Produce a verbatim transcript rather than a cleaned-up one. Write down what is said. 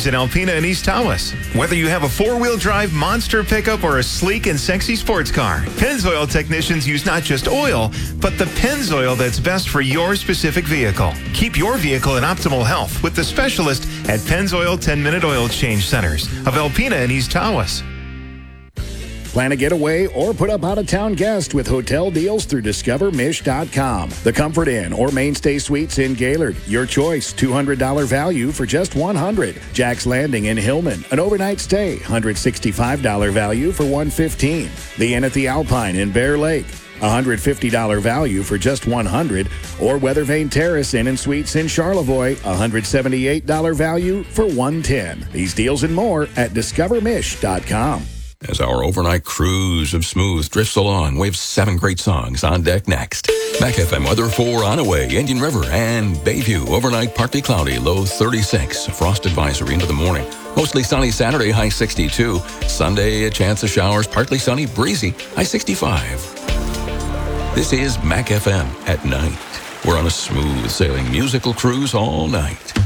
in Alpena and East Tawas. Whether you have a four-wheel drive monster pickup or a sleek and sexy sports car, Pennzoil technicians use not just oil, but the Pennzoil that's best for your specific vehicle. Keep your vehicle in optimal health with the specialist at Pennzoil ten-minute oil change centers of Alpena and East Tawas. Plan a getaway or put up out-of-town guests with hotel deals through discover mish dot com. The Comfort Inn or Mainstay Suites in Gaylord. Your choice, two hundred dollars value for just one hundred dollars. Jack's Landing in Hillman. An overnight stay, one hundred sixty-five dollars value for one hundred fifteen dollars. The Inn at the Alpine in Bear Lake. one hundred fifty dollars value for just one hundred dollars. Or Weathervane Terrace Inn and Suites in Charlevoix. one hundred seventy-eight dollars value for one hundred ten dollars. These deals and more at discover mish dot com. As our overnight cruise of smooth drifts along, we have seven great songs on deck next. Mac F M weather for Onaway, Indian River, and Bayview. Overnight partly cloudy, low thirty-six. Frost advisory into the morning. Mostly sunny Saturday, high sixty-two. Sunday, a chance of showers, partly sunny, breezy, high sixty-five. This is Mac F M at night. We're on a smooth sailing musical cruise all night.